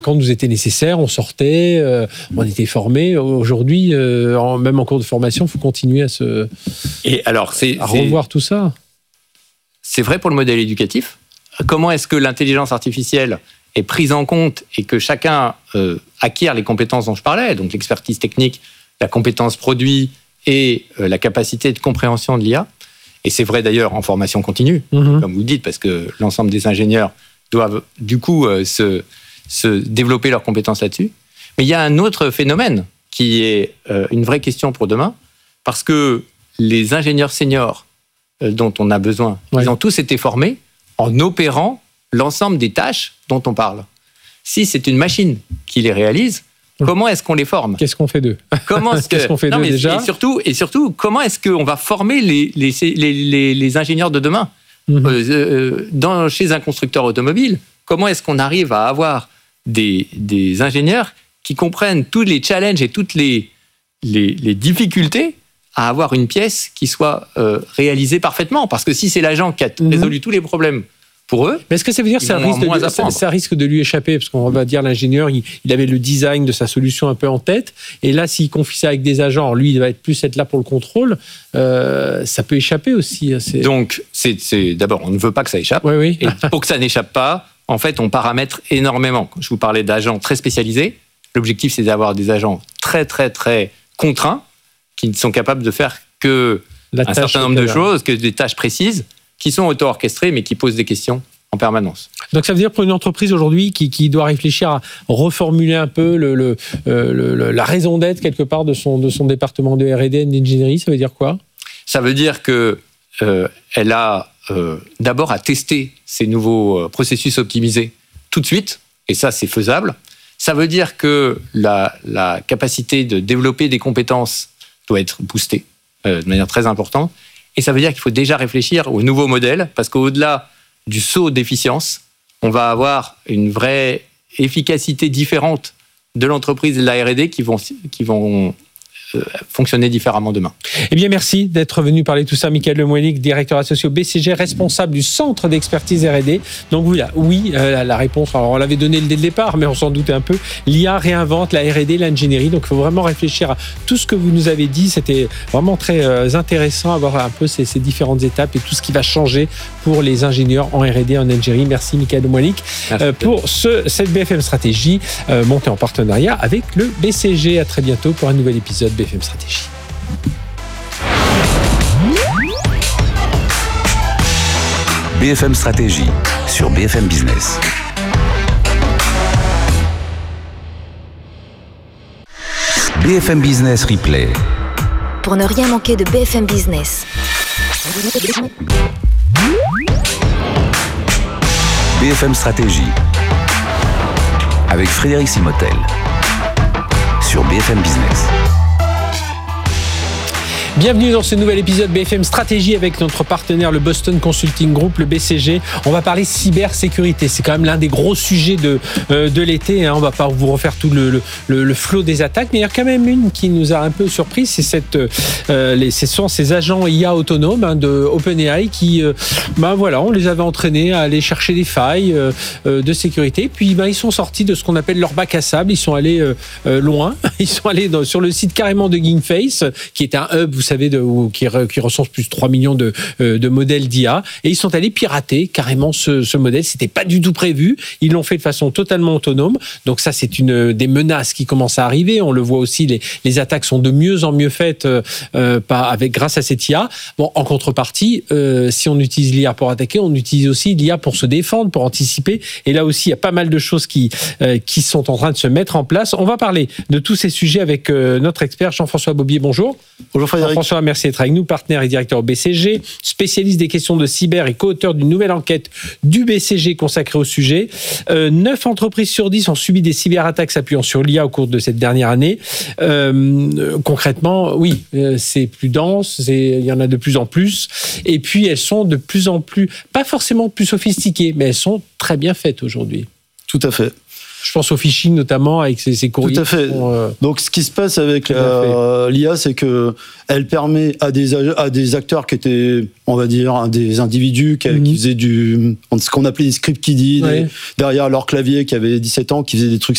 Quand nous était nécessaire, on sortait, on était formé. Aujourd'hui, même en cours de formation, il faut continuer à revoir tout ça. C'est vrai pour le modèle éducatif. Comment est-ce que l'intelligence artificielle est prise en compte et que chacun acquiert les compétences dont je parlais, donc l'expertise technique, la compétence produit et la capacité de compréhension de l'IA. Et c'est vrai d'ailleurs en formation continue, comme vous le dites, parce que l'ensemble des ingénieurs doivent du coup se développer leurs compétences là-dessus. Mais il y a un autre phénomène qui est une vraie question pour demain, parce que les ingénieurs seniors dont on a besoin, ils ont tous été formés en opérant l'ensemble des tâches dont on parle. Si c'est une machine qui les réalise, comment est-ce qu'on les forme ? Qu'est-ce qu'on fait d'eux ? Qu'est-ce qu'on fait d'eux déjà ? Et surtout, comment est-ce qu'on va former les ingénieurs de demain ? Chez un constructeur automobile, comment est-ce qu'on arrive à avoir des ingénieurs qui comprennent tous les challenges et toutes les difficultés à avoir une pièce qui soit réalisée parfaitement ? Parce que si c'est l'agent qui a résolu tous les problèmes pour eux, mais est-ce que ça veut dire que ça risque de lui échapper ? Parce qu'on va dire l'ingénieur, il avait le design de sa solution un peu en tête, et là, s'il confie ça avec des agents, lui, il va plus être là pour le contrôle, ça peut échapper aussi. Donc, d'abord, on ne veut pas que ça échappe. Oui. Et pour que ça n'échappe pas, en fait, on paramètre énormément. Je vous parlais d'agents très spécialisés. L'objectif, c'est d'avoir des agents très, très, très contraints, qui ne sont capables de faire que un certain nombre de choses, que des tâches précises, qui sont auto-orchestrées, mais qui posent des questions en permanence. Donc ça veut dire pour une entreprise aujourd'hui qui doit réfléchir à reformuler un peu la raison d'être quelque part de son département de R&D et d'ingénierie, ça veut dire quoi ? Ça veut dire qu'elle a d'abord à tester ces nouveaux processus optimisés tout de suite, et ça c'est faisable. Ça veut dire que la capacité de développer des compétences doit être boostée de manière très importante. Et ça veut dire qu'il faut déjà réfléchir aux nouveaux modèles, parce qu'au-delà du saut d'efficience, on va avoir une vraie efficacité différente de l'entreprise et de la R&D qui vont fonctionner différemment demain. Eh bien, merci d'être venu parler de tout ça. Michael Lemoynic, directeur associé au BCG, responsable du centre d'expertise R&D. Donc la réponse, alors on l'avait donnée dès le départ, mais on s'en doutait un peu. L'IA réinvente la R&D, l'ingénierie. Donc, il faut vraiment réfléchir à tout ce que vous nous avez dit. C'était vraiment très intéressant à voir un peu ces différentes étapes et tout ce qui va changer pour les ingénieurs en R&D, en ingénierie. Merci, Michael Lemoynic, pour cette BFM Stratégie montée en partenariat avec le BCG. À très bientôt pour un nouvel épisode BFM Stratégie. BFM Stratégie sur BFM Business. BFM Business Replay. Pour ne rien manquer de BFM Business. BFM Stratégie avec Frédéric Simotel sur BFM Business. Bienvenue dans ce nouvel épisode BFM Stratégie avec notre partenaire, le Boston Consulting Group, le BCG. On va parler cybersécurité. C'est quand même l'un des gros sujets de l'été. On va pas vous refaire tout le flot des attaques, mais il y a quand même une qui nous a un peu surpris. C'est ce sont ces agents IA autonomes de OpenAI qui, on les avait entraînés à aller chercher des failles de sécurité. Puis, ils sont sortis de ce qu'on appelle leur bac à sable. Ils sont allés loin. Ils sont allés sur le site carrément de GameFace, qui est un hub, vous savez, qui recense plus de 3 millions de modèles d'IA. Et ils sont allés pirater carrément ce modèle. C'était pas du tout prévu. Ils l'ont fait de façon totalement autonome. Donc ça, c'est des menaces qui commencent à arriver. On le voit aussi, les attaques sont de mieux en mieux faites grâce à cette IA. Bon, en contrepartie, si on utilise l'IA pour attaquer, on utilise aussi l'IA pour se défendre, pour anticiper. Et là aussi, il y a pas mal de choses qui sont en train de se mettre en place. On va parler de tous ces sujets avec notre expert Jean-François Bobier. Bonjour. Bonjour Frédéric. Jean-François, merci d'être avec nous, partenaire et directeur au BCG, spécialiste des questions de cyber et co-auteur d'une nouvelle enquête du BCG consacrée au sujet. 9 entreprises sur 10 ont subi des cyberattaques s'appuyant sur l'IA au cours de cette dernière année. Concrètement, oui, c'est plus dense, il y en a de plus en plus. Et puis, elles sont de plus en plus, pas forcément plus sophistiquées, mais elles sont très bien faites aujourd'hui. Tout à fait. Je pense au phishing notamment avec ces courriers. Tout à fait. Donc, ce qui se passe avec l'IA, c'est que elle permet à des acteurs qui étaient, on va dire, des individus qui faisaient ce qu'on appelait des script kiddies, derrière leur clavier, qui avaient 17 ans, qui faisaient des trucs